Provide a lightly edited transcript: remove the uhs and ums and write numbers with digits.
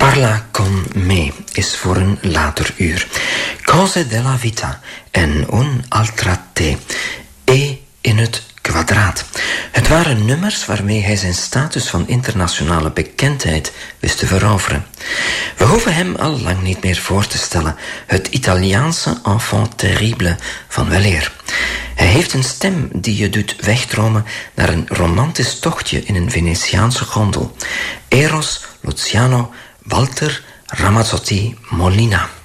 Parla con me is voor een later uur. Cose della vita en un'altra te. E in het kwadraat. Het waren nummers waarmee hij zijn status van internationale bekendheid wist te veroveren. We hoeven hem al lang niet meer voor te stellen. Het Italiaanse enfant terrible van weleer. Hij heeft een stem die je doet wegdromen naar een romantisch tochtje in een Venetiaanse gondel. Eros Luciano Walter Ramazzotti Molina.